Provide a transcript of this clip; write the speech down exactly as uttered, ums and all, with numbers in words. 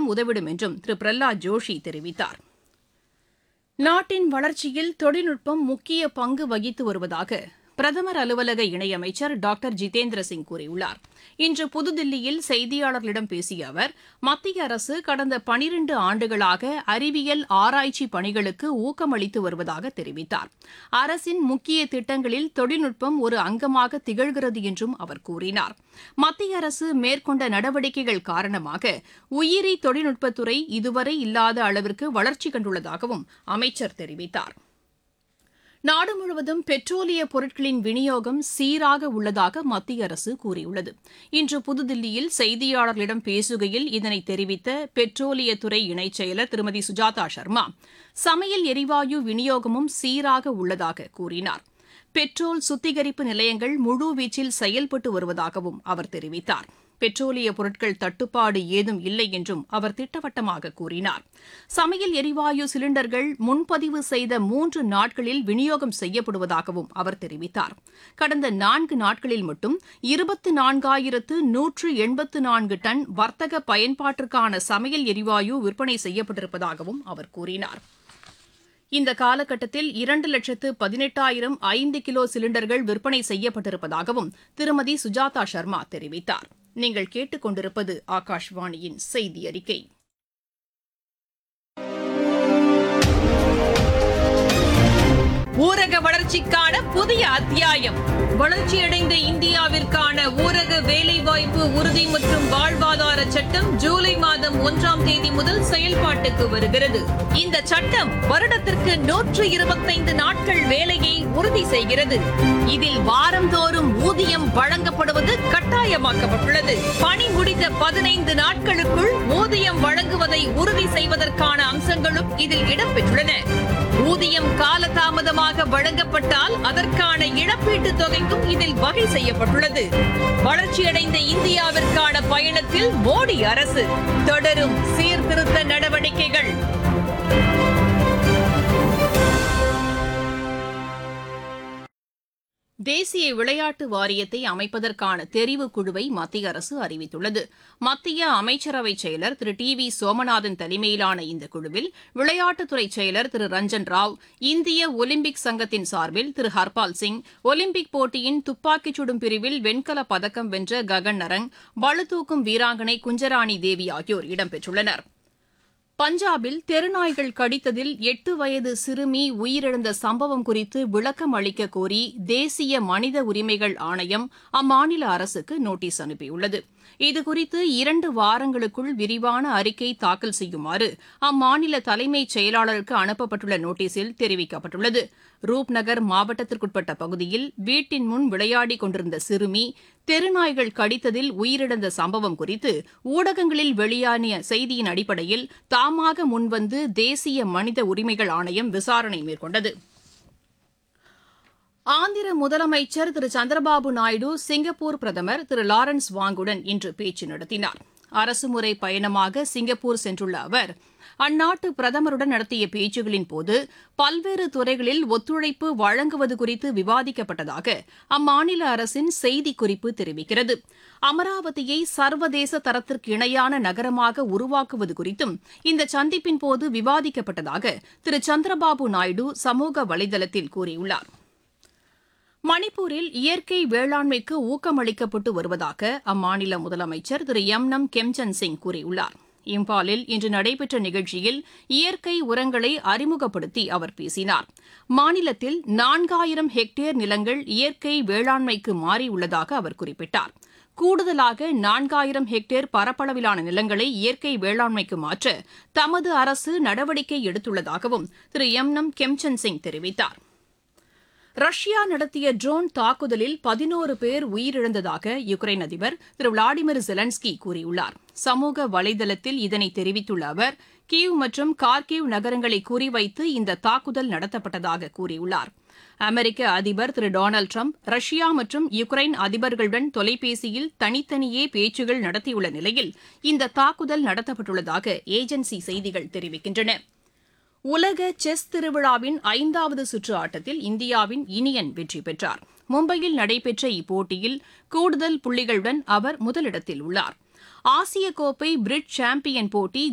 பெரிதும் உதவிடும் என்றும் திரு பிரஹ்லாத் ஜோஷி தெரிவித்தார். நாட்டின் வளர்ச்சியில் தொழில்நுட்பம் முக்கிய பங்கு வகித்து வருவதாக பிரதமர் அலுவலக இணையமைச்சர் டாக்டர் ஜிதேந்திர சிங் கூறியுள்ளார். இன்று புதுதில்லியில் செய்தியாளர்களிடம் பேசிய அவர், மத்திய அரசு கடந்த பனிரண்டு ஆண்டுகளாக அறிவியல் ஆராய்ச்சி பணிகளுக்கு ஊக்கமளித்து வருவதாக தெரிவித்தார். அரசின் முக்கிய திட்டங்களில் தொழில்நுட்பம் ஒரு அங்கமாக திகழ்கிறது என்றும் அவர் கூறினார். மத்திய அரசு மேற்கொண்ட நடவடிக்கைகள் காரணமாக உயிரி தொழில்நுட்பத்துறை இதுவரை இல்லாத அளவிற்கு வளர்ச்சி கண்டுள்ளதாகவும் அமைச்சர் தெரிவித்தார். நாடு முழுவதும் பெட்ரோலிய பொருட்களின் விநியோகம் சீராக உள்ளதாக மத்திய அரசு கூறியுள்ளது. இன்று புதுதில்லியில் செய்தியாளர்களிடம் பேசுகையில் இதனை தெரிவித்த பெட்ரோலியத்துறை இணைச் செயலர் திருமதி சுஜாதா சர்மா, சமையல் எரிவாயு விநியோகமும் சீராக உள்ளதாக கூறினார். பெட்ரோல் சுத்திகரிப்பு நிலையங்கள் முழுவீச்சில் செயல்பட்டு வருவதாகவும் அவர் தெரிவித்தார். பெட்ரோலிய பொருட்கள் தட்டுப்பாடு ஏதும் இல்லை என்றும் அவர் திட்டவட்டமாக கூறினார். சமையல் எரிவாயு சிலிண்டர்கள் முன்பதிவு செய்த மூன்று நாட்களில் விநியோகம் செய்யப்படுவதாகவும் அவர் தெரிவித்தார். கடந்த நான்கு நாட்களில் மட்டும் இருபத்து நான்காயிரத்து நூற்று எண்பத்து நான்கு டன் வர்த்தக பயன்பாட்டிற்கான சமையல் எரிவாயு விற்பனை செய்யப்பட்டிருப்பதாகவும் அவர் கூறினார். இந்த காலகட்டத்தில் இரண்டு லட்சத்து பதினெட்டாயிரம் ஐந்து கிலோ சிலிண்டர்கள் விற்பனை செய்யப்பட்டிருப்பதாகவும் திருமதி சுஜாதா சர்மா தெரிவித்தார். நீங்கள் கேட்டுக் கொண்டிருப்பது ஆகாஷ்வாணியின் செய்தி அறிக்கை. ஊரக வளர்ச்சிக்கான புதிய அத்தியாயம். வளர்ச்சியடைந்த இந்தியாவிற்கான ஊரக வேலைவாய்ப்பு உறுதி மற்றும் வாழ்வாதார சட்டம் ஜூலை மாதம் ஒன்றாம் தேதி முதல் செயல்பாட்டுக்கு வருகிறது. இந்த சட்டம் வருடத்திற்கு நூற்று இருபத்தைந்து நாட்கள் வேலையை உறுதி செய்கிறது. இதில் வாரந்தோறும் ஊதியம் வழங்கப்படுவது கட்டாயமாக்கப்பட்டுள்ளது. பணி முடிந்த பதினைந்து நாட்களுக்குள் ஊதியம் வழங்குவதை உறுதி செய்வதற்கான அம்சங்களும் இதில் இடம்பெற்றுள்ளன. ஊதியம் காலதாமதமாக வழங்கப்பட்டால் அதற்கான இழப்பீட்டுத் தொகைக்கும் இதில் வகை செய்யப்பட்டுள்ளது. வளர்ச்சியடைந்த இந்தியாவிற்கான பயணத்தில் மோடி அரசு தொடரும் சீர்திருத்த நடவடிக்கைகள். தேசிய விளையாட்டு வாரியத்தை அமைப்பதற்கான தெரிவுக் குழுவை மத்திய அரசு அறிவித்துள்ளது. மத்திய அமைச்சரவை செயலர் திரு டி வி சோமநாதன் தலைமையிலான இந்த குழுவில் விளையாட்டுத்துறை செயலர் திரு ரஞ்சன் ராவ், இந்திய ஒலிம்பிக் சங்கத்தின் சார்பில் திரு ஹர்பால் சிங், ஒலிம்பிக் போட்டியின் துப்பாக்கிச் சுடும் பிரிவில் வெண்கலப் பதக்கம் வென்ற ககன் நரங், பளுதூக்கும் வீராங்கனை குஞ்சராணி தேவி ஆகியோர் இடம்பெற்றுள்ளனர். பஞ்சாபில் தெருநாய்கள் கடித்ததில் எட்டு வயது சிறுமி உயிரிழந்த சம்பவம் குறித்து விளக்கம் அளிக்க கோரி தேசிய மனித உரிமைகள் ஆணையம் அம்மாநில அரசுக்கு நோட்டீஸ் அனுப்பியுள்ளது. இதுகுறித்து இரண்டு வாரங்களுக்குள் விரிவான அறிக்கை தாக்கல் செய்யுமாறு அம்மாநில தலைமைச் செயலாளருக்கு அனுப்பப்பட்டுள்ள நோட்டீஸில் தெரிவிக்கப்பட்டுள்ளது. ரூப்நகர் மாவட்டத்திற்குட்பட்ட பகுதியில் வீட்டின் முன் விளையாடிக் கொண்டிருந்த சிறுமி தெருநாய்கள் கடித்ததில் உயிரிழந்த சம்பவம் குறித்து ஊடகங்களில் வெளியான செய்தியின் அடிப்படையில் தாமாக முன்வந்து தேசிய மனித உரிமைகள் ஆணையம் விசாரணை மேற்கொண்டது. ஆந்திர முதலமைச்சர் திரு சந்திரபாபு நாயுடு சிங்கப்பூர் பிரதமர் திரு லாரன்ஸ் வாங்குடன் இன்று பேச்சு நடத்தினார். அரசுமுறை பயணமாக சிங்கப்பூர் சென்றுள்ள அவர் அந்நாட்டு பிரதமருடன் நடத்திய பேச்சுகளின் போது பல்வேறு துறைகளில் ஒத்துழைப்பு வழங்குவது குறித்து விவாதிக்கப்பட்டதாக அம்மாநில அரசின் செய்திக்குறிப்பு தெரிவிக்கிறது. அமராவதியை சர்வதேச தரத்திற்கு இணையான நகரமாக உருவாக்குவது குறித்தும் இந்த சந்திப்பின் போது விவாதிக்கப்பட்டதாக திரு சந்திரபாபு நாயுடு சமூக வலைதளத்தில் கூறியுள்ளார். மணிப்பூரில் இயற்கை வேளாண்மைக்கு ஊக்கமளிக்கப்பட்டு வருவதாக அம்மாநில முதலமைச்சர் திரு எம் நம் கெம்சந்த் சிங் கூறியுள்ளார். இம்பாலில் இன்று நடைபெற்ற நிகழ்ச்சியில் இயற்கை உரங்களை அறிமுகப்படுத்தி அவர் பேசினார். மாநிலத்தில் நான்காயிரம் ஹெக்டேர் நிலங்கள் இயற்கை வேளாண்மைக்கு மாறியுள்ளதாக அவர் குறிப்பிட்டார். கூடுதலாக நான்காயிரம் ஹெக்டேர் பரப்பளவிலான நிலங்களை இயற்கை வேளாண்மைக்கு மாற்ற தமது அரசு நடவடிக்கை எடுத்துள்ளதாகவும் திரு எம் நம் கெம்சந்த் சிங் தெரிவித்தார். ரஷ்யா நடத்திய ட்ரோன் தாக்குதலில் பதினோரு பேர் உயிரிழந்ததாக யுக்ரைன் அதிபர் திரு விளாடிமிர் ஜெலன்ஸ்கி கூறியுள்ளார். சமூக வலைதளத்தில் இதனை தெரிவித்துள்ள அவர் கீவ் மற்றும் கார்கிவ் நகரங்களை குறிவைத்து இந்த தாக்குதல் நடத்தப்பட்டதாக கூறியுள்ளார். அமெரிக்க அதிபர் திரு டொனால்டு டிரம்ப் ரஷ்யா மற்றும் யுக்ரைன் அதிபர்களுடன் தொலைபேசியில் தனித்தனியே பேச்சுகள் நடத்தியுள்ள நிலையில் இந்த தாக்குதல் நடத்தப்பட்டுள்ளதாக ஏஜென்சி செய்திகள் தெரிவிக்கின்றன. உலக செஸ் திருவிழாவின் ஐந்தாவது சுற்று ஆட்டத்தில் இந்தியாவின் இனியன் வெற்றி பெற்றார். மும்பையில் நடைபெற்ற இப்போட்டியில் கூடுதல் புள்ளிகளுடன் அவர் முதலிடத்தில் உள்ளார். ஆசிய கோப்பை பிரிட்ஜ் சாம்பியன் போட்டி